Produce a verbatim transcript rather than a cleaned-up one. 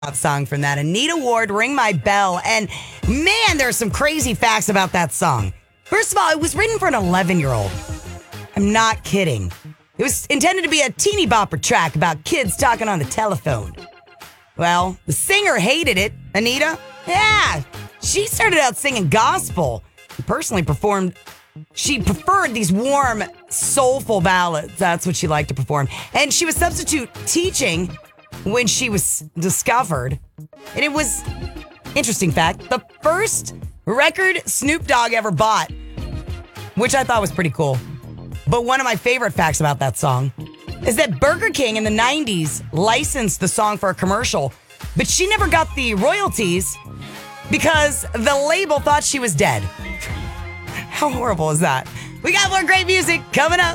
Song from that Anita Ward, Ring My Bell. And man, there's some crazy facts about that song. First of all, it was written for an eleven year old. I'm not kidding. It was intended to be a teeny bopper track about kids talking on the telephone. Well, the singer hated it. Anita, yeah, she started out singing gospel. She personally performed, she preferred these warm, soulful ballads. That's what she liked to perform. And she was substitute teaching when she was discovered. And it was, interesting fact, the first record Snoop Dogg ever bought, which I thought was pretty cool. But one of my favorite facts about that song is that Burger King in the nineties licensed the song for a commercial, but she never got the royalties because the label thought she was dead. How horrible is that? We got more great music coming up.